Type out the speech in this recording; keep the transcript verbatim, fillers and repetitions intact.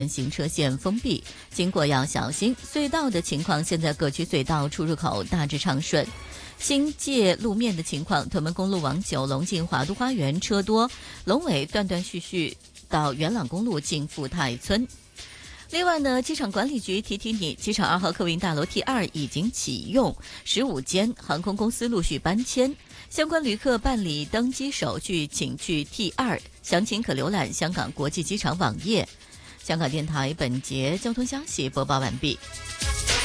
行车线封闭，经过要小心。隧道的情况，现在各区隧道出入口大致畅顺。新界路面的情况，屯门公路往九龙进华都花园车多，龙尾断断续续到元朗公路进富泰村。另外呢，机场管理局提提你，机场二号客运大楼 T 二 已经启用，十五间航空公司陆续搬迁，相关旅客办理登机手续请去 T 二，详情可浏览香港国际机场网页。香港电台本节交通消息播报完毕。